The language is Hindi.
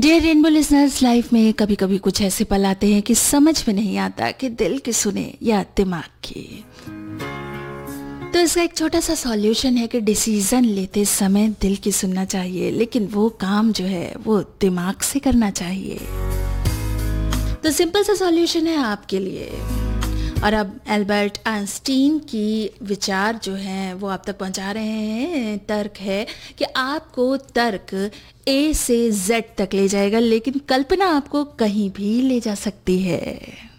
डियर रेनबो लिसनर्स, लाइफ में कभी कभी कुछ ऐसे पल आते हैं कि समझ में नहीं आता कि दिल की सुने या दिमाग की। तो इसका एक छोटा सा सॉल्यूशन है कि डिसीजन लेते समय दिल की सुनना चाहिए, लेकिन वो काम जो है वो दिमाग से करना चाहिए। तो सिंपल सा सॉल्यूशन है आपके लिए। और अब एल्बर्ट आइंस्टीन की विचार जो हैं वो आप तक पहुंचा रहे हैं। तर्क है कि आपको तर्क ए से जेड तक ले जाएगा, लेकिन कल्पना आपको कहीं भी ले जा सकती है।